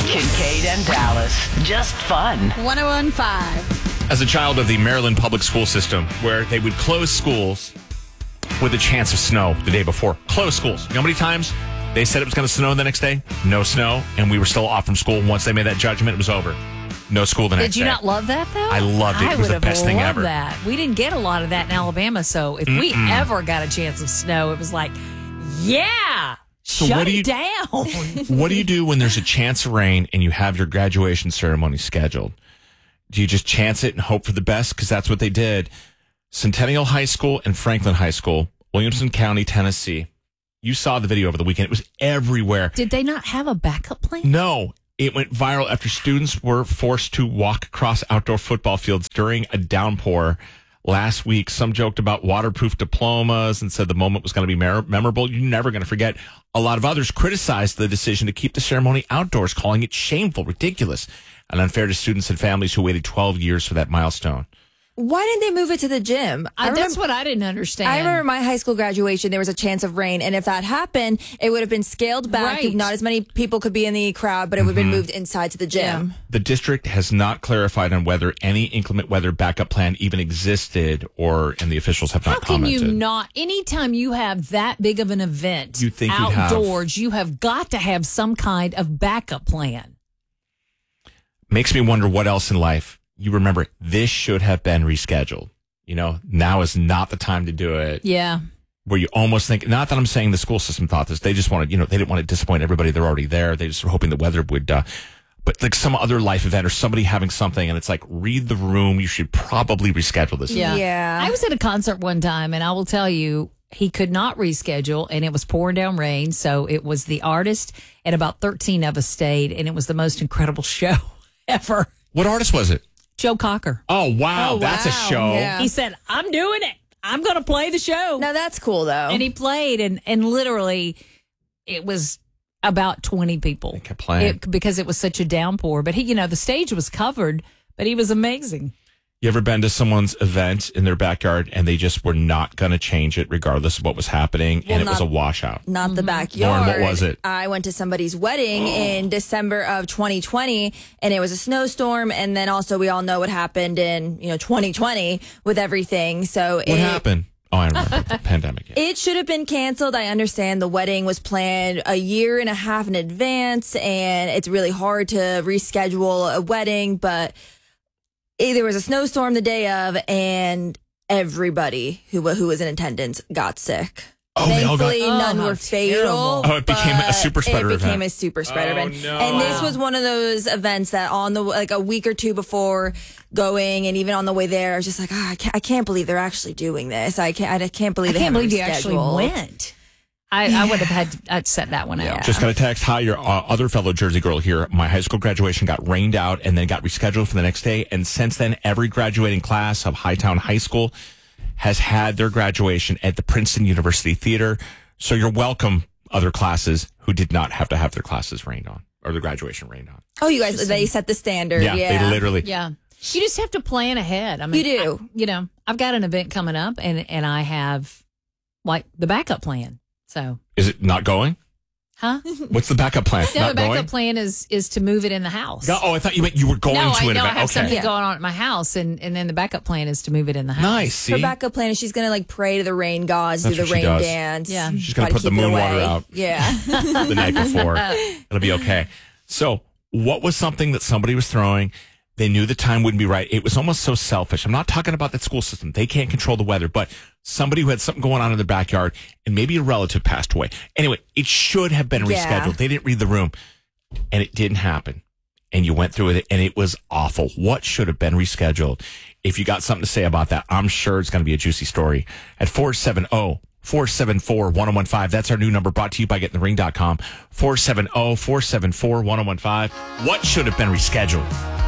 Kincaid and Dallas. Just fun. 101.5. As a child of the Maryland public school system, where they would close schools with a chance of snow the day before. Close schools. You know how many times they said it was going to snow the next day? No snow, and we were still off from school. Once they made that judgment, it was over. No school the next day. Did you not love that, though? I loved it. It was the best thing ever. That. We didn't get a lot of that in Alabama, so if we ever got a chance of snow, it was like, yeah, so shut it down. What do you do when there's a chance of rain and you have your graduation ceremony scheduled? Do you just chance it and hope for the best? Because that's what they did. Centennial High School and Franklin High School, Williamson County, Tennessee. You saw the video over the weekend. It was everywhere. Did they not have a backup plan? No. It went viral after students were forced to walk across outdoor football fields during a downpour last week. Some joked about waterproof diplomas and said the moment was going to be memorable. You're never going to forget. A lot of others criticized the decision to keep the ceremony outdoors, calling it shameful, ridiculous, and unfair to students and families who waited 12 years for that milestone. Why didn't they move it to the gym? That's what I didn't understand. I remember my high school graduation, there was a chance of rain. And if that happened, it would have been scaled back. Right. Not as many people could be in the crowd, but it would have been moved inside to the gym. Yeah. The district has not clarified on whether any inclement weather backup plan even existed, and the officials have not commented. How can you not? Anytime you have that big of an event You'd think you'd have. outdoors, you have got to have some kind of backup plan. Makes me wonder what else in life you remember this should have been rescheduled. You know, now is not the time to do it. Yeah. Where you almost think, not that I'm saying the school system thought this, they just wanted, they didn't want to disappoint everybody. They're already there. They just were hoping the weather would, but like some other life event or somebody having something and it's like, read the room. You should probably reschedule this. Yeah. I was at a concert one time and I will tell you, he could not reschedule and it was pouring down rain. So it was the artist and about 13 of us stayed and it was the most incredible show ever. What artist was it? Joe Cocker. Oh, wow. That's a show. Yeah. He said, I'm doing it. I'm going to play the show. Now, that's cool, though. And he played, and literally, it was about 20 people. They kept playing. Because it was such a downpour. But the stage was covered, but he was amazing. You ever been to someone's event in their backyard and they just were not going to change it regardless of what was happening, and it was a washout? Not the backyard. Lauren, what was it? I went to somebody's wedding in December of 2020, and it was a snowstorm. And then also, we all know what happened in 2020 with everything. So What happened? Oh, I remember the pandemic. Yeah. It should have been canceled. I understand the wedding was planned a year and a half in advance, and it's really hard to reschedule a wedding, but there was a snowstorm the day of, and everybody who was in attendance got sick. Oh, they all got- Thankfully, none were fatal. Oh, it became a super spreader It became event. a super spreader event. no. And this was one of those events that on a week or two before going, and even on the way there, I was just like, I can't believe they're actually doing this. I can't believe they I can't haven't believe you actually rescheduled. went. I would have I'd set that one out. Just got a text. Hi, your other fellow Jersey girl here. My high school graduation got rained out and then got rescheduled for the next day. And since then, every graduating class of Hightown High School has had their graduation at the Princeton University Theater. So you're welcome, other classes who did not have to have their classes rained on or their graduation rained on. Oh, you guys, they set the standard. Yeah, Yeah. they literally. Yeah. You just have to plan ahead. I mean, You do. I've got an event coming up and I have like the backup plan. So, Is it not going? huh? What's the backup plan? No, Not the backup going? plan is to move it in the house. Oh, I thought you meant you were going No, to I an know I event. have Okay. something going on at my house, and then the backup plan is to move it in the house. Nice. See? Her backup plan is she's going to pray to the rain gods, That's do the what she rain does. dance. Yeah. She's going to try put the keep it moon water away. out Yeah. the night before. It'll be okay. So, what was something that somebody was throwing? They knew the time wouldn't be right. It was almost so selfish. I'm not talking about the school system. They can't control the weather, but somebody who had something going on in their backyard and maybe a relative passed away. Anyway, it should have been Yeah. rescheduled. They didn't read the room and it didn't happen. And you went through with it and it was awful. What should have been rescheduled? If you got something to say about that, I'm sure it's going to be a juicy story at 470-474-1015. That's our new number, brought to you by GetInTheRing.com. 470-474-1015. What should have been rescheduled?